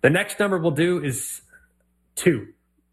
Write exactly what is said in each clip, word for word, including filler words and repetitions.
The next number we'll do is two.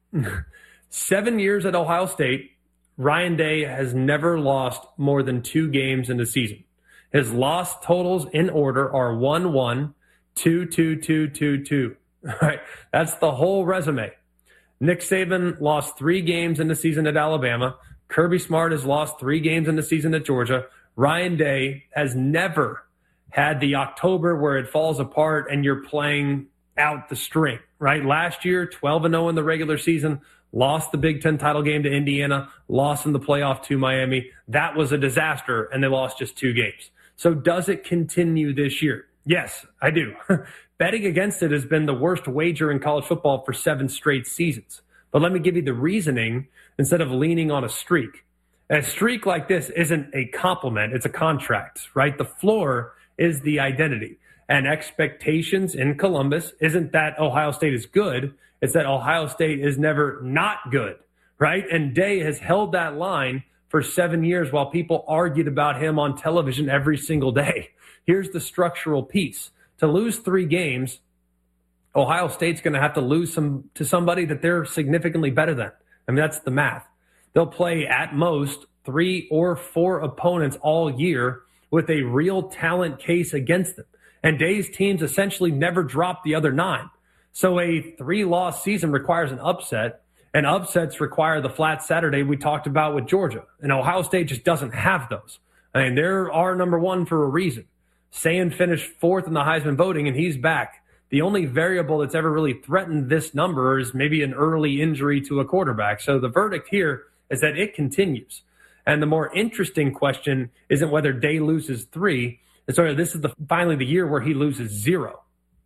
Seven years at Ohio State, Ryan Day has never lost more than two games in the season. His loss totals in order are one one, two two, two two two. Right? That's the whole resume. Nick Saban lost three games in the season at Alabama. Kirby Smart has lost three games in the season at Georgia. Ryan Day has never had the October where it falls apart and you're playing out the string, right? Last year, twelve and oh in the regular season, lost the Big Ten title game to Indiana, lost in the playoff to Miami. That was a disaster, and they lost just two games. So does it continue this year? Yes, I do. Betting against it has been the worst wager in college football for seven straight seasons. But let me give you the reasoning instead of leaning on a streak. A streak like this isn't a compliment, it's a contract, right? The floor is the identity. And expectations in Columbus isn't that Ohio State is good, it's that Ohio State is never not good, right? And Day has held that line for seven years while people argued about him on television every single day. Here's the structural piece. To lose three games, Ohio State's going to have to lose some to somebody that they're significantly better than. I mean, that's the math. They'll play at most three or four opponents all year with a real talent case against them. And Day's teams essentially never drop the other nine. So a three-loss season requires an upset, and upsets require the flat Saturday we talked about with Georgia. And Ohio State just doesn't have those. I mean, they're our number one for a reason. Sayan finished fourth in the Heisman voting, and he's back. The only variable that's ever really threatened this number is maybe an early injury to a quarterback. So the verdict here is that it continues. And the more interesting question isn't whether Day loses three. Sorry, this is the finally the year where he loses zero.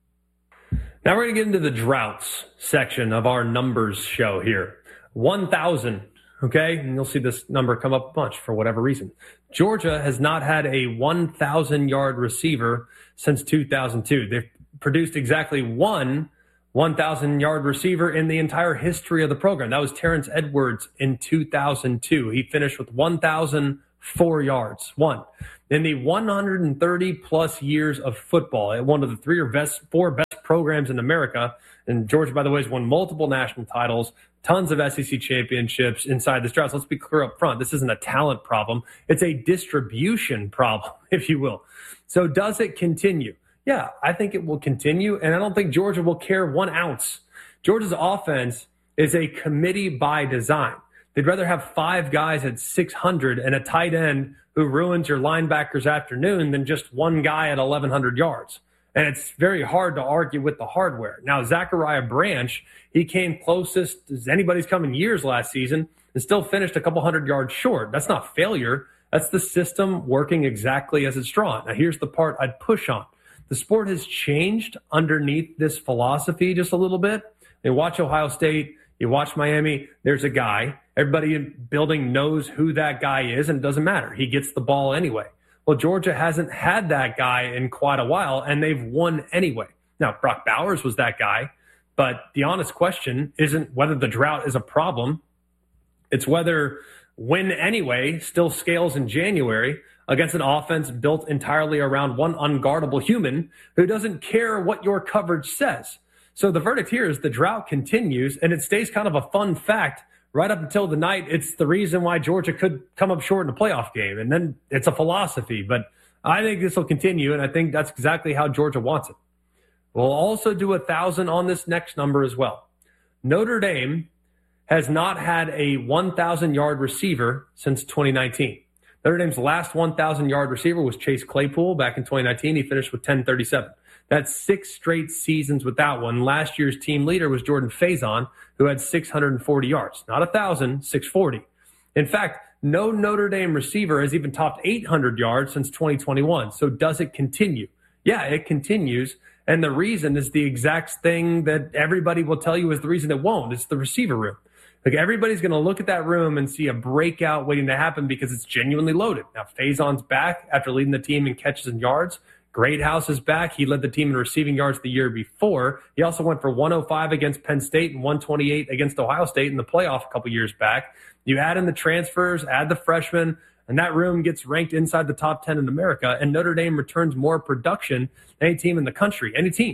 Now we're going to get into the droughts section of our numbers show here. one thousand, okay? And you'll see this number come up a bunch for whatever reason. Georgia has not had a one thousand yard receiver since two thousand two. They've produced exactly one one thousand yard receiver in the entire history of the program. That was Terrence Edwards in two thousand two. He finished with one thousand four yards. One. In the one hundred thirty plus years of football, at one of the three or best, four best programs in America, and Georgia, by the way, has won multiple national titles, tons of S E C championships inside this drought. So let's be clear up front. This isn't a talent problem. It's a distribution problem, if you will. So does it continue? Yeah, I think it will continue, and I don't think Georgia will care one ounce. Georgia's offense is a committee by design. They'd rather have five guys at six hundred and a tight end who ruins your linebacker's afternoon than just one guy at eleven hundred yards. And it's very hard to argue with the hardware. Now, Zachariah Branch, he came closest as anybody's come in years last season and still finished a couple hundred yards short. That's not failure. That's the system working exactly as it's drawn. Now, here's the part I'd push on. The sport has changed underneath this philosophy just a little bit. You watch Ohio State, you watch Miami, there's a guy. Everybody in building knows who that guy is, and it doesn't matter. He gets the ball anyway. Well, Georgia hasn't had that guy in quite a while, and they've won anyway. Now, Brock Bowers was that guy, but the honest question isn't whether the drought is a problem. It's whether win anyway still scales in January against an offense built entirely around one unguardable human who doesn't care what your coverage says. So the verdict here is the drought continues, and it stays kind of a fun fact right up until the night. It's the reason why Georgia could come up short in a playoff game, and then it's a philosophy. But I think this will continue, and I think that's exactly how Georgia wants it. We'll also do a thousand on this next number as well. Notre Dame has not had a one thousand yard receiver since twenty nineteen. Notre Dame's last one thousand yard receiver was Chase Claypool back in twenty nineteen. He finished with ten thirty-seven. That's six straight seasons without one. Last year's team leader was Jordan Faison, who had six hundred forty yards. Not one thousand, six forty. In fact, no Notre Dame receiver has even topped eight hundred yards since twenty twenty-one. So does it continue? Yeah, it continues. And the reason is the exact thing that everybody will tell you is the reason it won't. It's the receiver room. Like, everybody's going to look at that room and see a breakout waiting to happen because it's genuinely loaded. Now, Faison's back after leading the team in catches and yards. Greathouse is back. He led the team in receiving yards the year before. He also went for one oh five against Penn State and one twenty-eight against Ohio State in the playoff a couple years back. You add in the transfers, add the freshmen, and that room gets ranked inside the top ten in America, and Notre Dame returns more production than any team in the country, any team.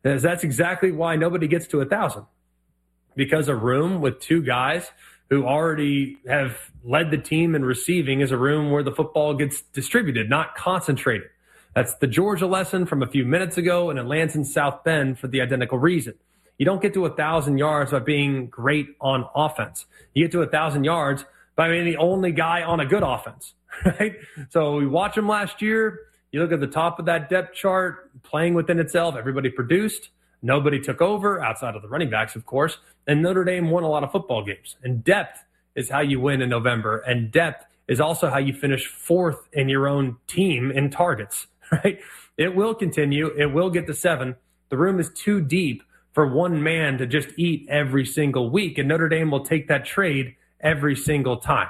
That's exactly why nobody gets to one thousand. Because a room with two guys who already have led the team in receiving is a room where the football gets distributed, not concentrated. That's the Georgia lesson from a few minutes ago, and it lands in South Bend for the identical reason. You don't get to one thousand yards by being great on offense. You get to one thousand yards by being the only guy on a good offense, right? So we watch them last year. You look at the top of that depth chart, playing within itself. Everybody produced. Nobody took over, outside of the running backs, of course. And Notre Dame won a lot of football games. And depth is how you win in November. And depth is also how you finish fourth in your own team in targets, right? It will continue. It will get to seven. The room is too deep for one man to just eat every single week. And Notre Dame will take that trade every single time.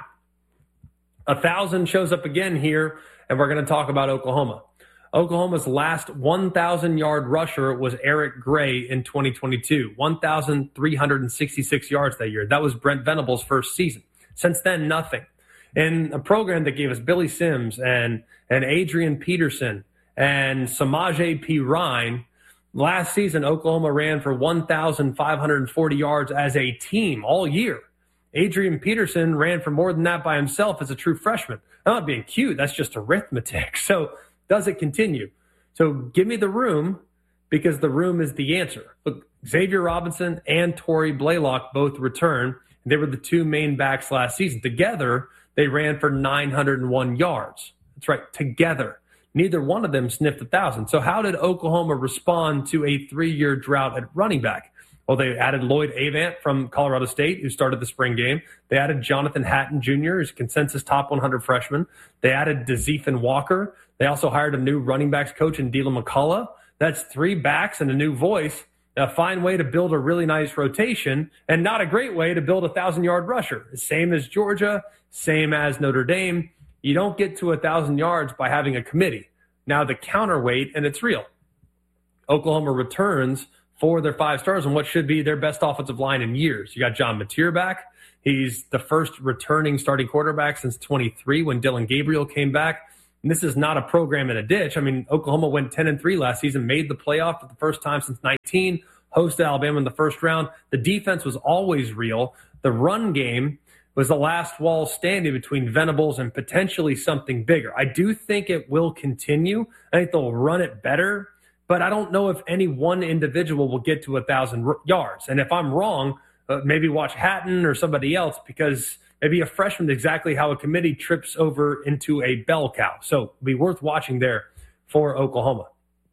A thousand shows up again here, and we're going to talk about Oklahoma. Oklahoma's last one thousand yard rusher was Eric Gray in twenty twenty-two, one thousand three hundred sixty-six yards that year. That was Brent Venables' first season. Since then, nothing. In a program that gave us Billy Sims and, and Adrian Peterson and Samaje P. Ryan, last season, Oklahoma ran for one thousand five hundred forty yards as a team all year. Adrian Peterson ran for more than that by himself as a true freshman. I'm not being cute. That's just arithmetic. So does it continue? So give me the room, because the room is the answer. Look, Xavier Robinson and Torrey Blaylock both return. They were the two main backs last season. Together, they ran for nine hundred one yards. That's right, together. Neither one of them sniffed a thousand. So how did Oklahoma respond to a three-year drought at running back? Well, they added Lloyd Avant from Colorado State, who started the spring game. They added Jonathan Hatton Junior, who's consensus top one hundred freshman. They added DeZephan Walker. They also hired a new running backs coach in Deland McCullough. That's three backs and a new voice. A fine way to build a really nice rotation, and not a great way to build a thousand-yard rusher. Same as Georgia, same as Notre Dame. You don't get to one thousand yards by having a committee. Now the counterweight, and it's real. Oklahoma returns for their five stars and what should be their best offensive line in years. You got John Mateer back. He's the first returning starting quarterback since twenty-three when Dylan Gabriel came back. And this is not a program in a ditch. I mean, Oklahoma went ten and three last season, made the playoff for the first time since nineteen, hosted Alabama in the first round. The defense was always real. The run game was the last wall standing between Venables and potentially something bigger. I do think it will continue. I think they'll run it better. But I don't know if any one individual will get to one thousand yards. And if I'm wrong, uh, maybe watch Hatton or somebody else, because maybe a freshman is exactly how a committee trips over into a bell cow. So it'll be worth watching there for Oklahoma.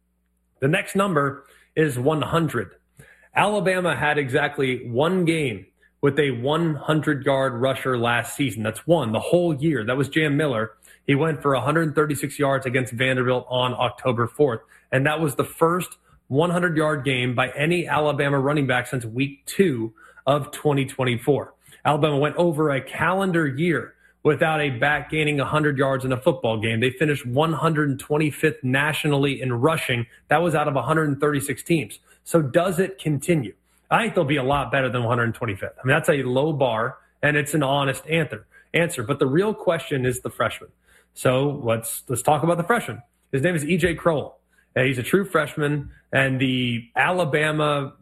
The next number is one hundred. Alabama had exactly one game with a hundred-yard rusher last season. That's one, the whole year. That was Jam Miller. He went for one hundred thirty-six yards against Vanderbilt on October fourth. And that was the first hundred-yard game by any Alabama running back since week two of twenty twenty-four. Alabama went over a calendar year without a back gaining one hundred yards in a football game. They finished one hundred twenty-fifth nationally in rushing. That was out of one hundred thirty-six teams. So does it continue? I think they'll be a lot better than one hundred twenty-fifth. I mean, that's a low bar, and it's an honest answer. Answer. But the real question is the freshman. So let's let's talk about the freshman. His name is E J Crowell. Uh, he's a true freshman, and the Alabama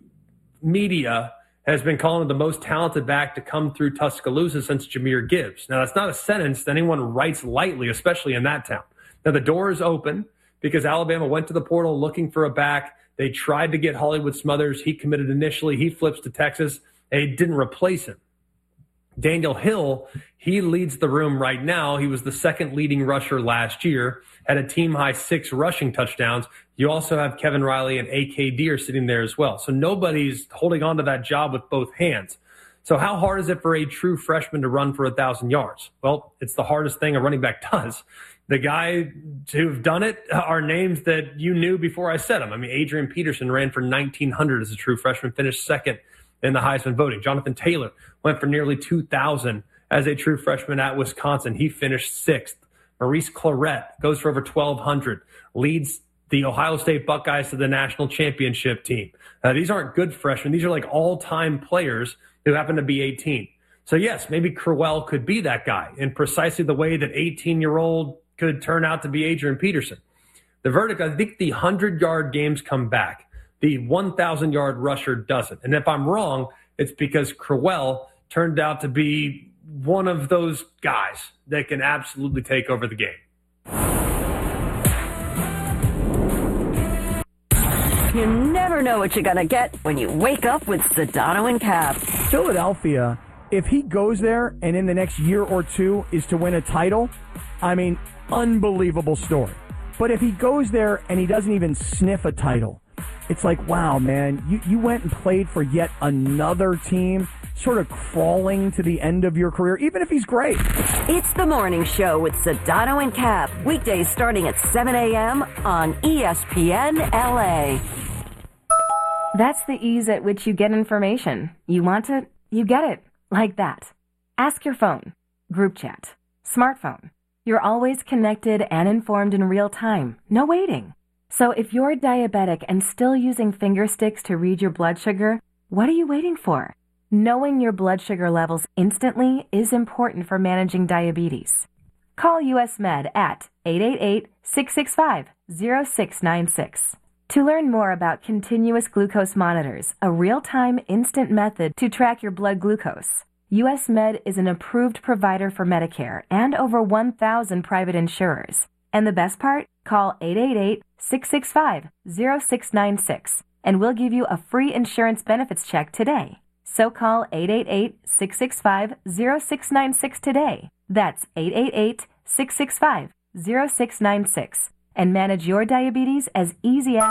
media has been calling him the most talented back to come through Tuscaloosa since Jahmyr Gibbs. Now, that's not a sentence that anyone writes lightly, especially in that town. Now, the door is open because Alabama went to the portal looking for a back. They tried to get Hollywood Smothers. He committed initially. He flips to Texas. They didn't replace him. Daniel Hill, he leads the room right now. He was the second leading rusher last year, had a team-high six rushing touchdowns. You also have Kevin Riley and A K Deer sitting there as well. So nobody's holding on to that job with both hands. So how hard is it for a true freshman to run for one thousand yards? Well, it's the hardest thing a running back does. The guys who've done it are names that you knew before I said them. I mean, Adrian Peterson ran for nineteen hundred as a true freshman, finished second in the Heisman voting. Jonathan Taylor went for nearly two thousand as a true freshman at Wisconsin. He finished sixth. Maurice Clarett goes for over twelve hundred, leads the Ohio State Buckeyes to the national championship team. Uh, these aren't good freshmen. These are like all-time players who happen to be eighteen. So, yes, maybe Crowell could be that guy in precisely the way that eighteen-year-old could turn out to be Adrian Peterson. The verdict, I think the hundred-yard games come back. the one thousand yard rusher doesn't. And if I'm wrong, it's because Crowell turned out to be one of those guys that can absolutely take over the game. You never know what you're going to get when you wake up with Sedano and Cap. Philadelphia, if he goes there and in the next year or two is to win a title, I mean, unbelievable story. But if he goes there and he doesn't even sniff a title, it's like, wow, man, you, you went and played for yet another team, sort of crawling to the end of your career, even if he's great. It's the morning show with Sedano and Cap, weekdays starting at seven a.m. on E S P N L A. That's the ease at which you get information. You want it, you get it, like that. Ask your phone, group chat, smartphone. You're always connected and informed in real time. No waiting. So if you're diabetic and still using finger sticks to read your blood sugar, what are you waiting for? Knowing your blood sugar levels instantly is important for managing diabetes. Call U S Med at eight eight eight, six six five, zero six nine six. To learn more about continuous glucose monitors, a real-time instant method to track your blood glucose, U S Med is an approved provider for Medicare and over one thousand private insurers. And the best part? Call eight eight eight, six six five, zero six nine six and we'll give you a free insurance benefits check today. So call eight eight eight, six six five, zero six nine six today. That's eight eight eight, six six five, zero six nine six and manage your diabetes as easy as...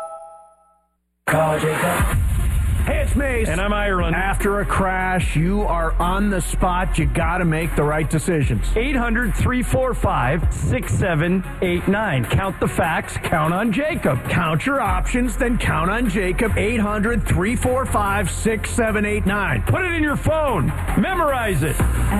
Call Jacob. Hey, it's Mace. And I'm Ireland. After a crash, you are on the spot. You got to make the right decisions. eight hundred, three four five, six seven eight nine. Count the facts. Count on Jacob. Count your options, then count on Jacob. eight hundred, three four five, six seven eight nine. Put it in your phone. Memorize it.